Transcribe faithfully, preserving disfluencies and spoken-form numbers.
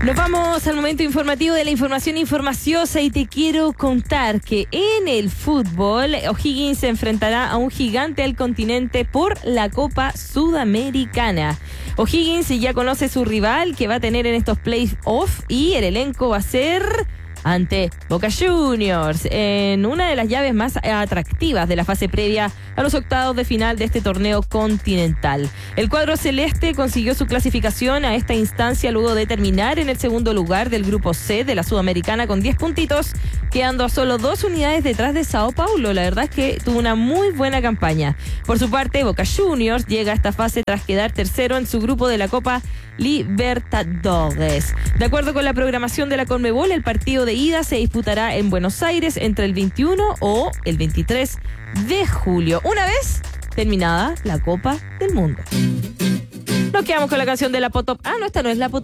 Nos vamos al momento informativo de la información informaciosa y te quiero contar que en el fútbol O'Higgins se enfrentará a un gigante del continente por la Copa Sudamericana. O'Higgins ya conoce su rival que va a tener en estos playoffs y el elenco va a ser ante Boca Juniors en una de las llaves más atractivas de la fase previa a los octavos de final de este torneo continental. El cuadro celeste consiguió su clasificación a esta instancia luego de terminar en el segundo lugar del grupo C de la Sudamericana con diez puntitos, quedando a solo dos unidades detrás de Sao Paulo. La verdad es que tuvo una muy buena campaña. Por su parte, Boca Juniors llega a esta fase tras quedar tercero en su grupo de la Copa Libertadores. De acuerdo con la programación de la Conmebol, el partido de ida se disputará en Buenos Aires entre el veintiuno o el veintitrés de julio, una vez terminada la Copa del Mundo. Nos quedamos con la canción de la Potop. Ah, no, esta no es la Potop.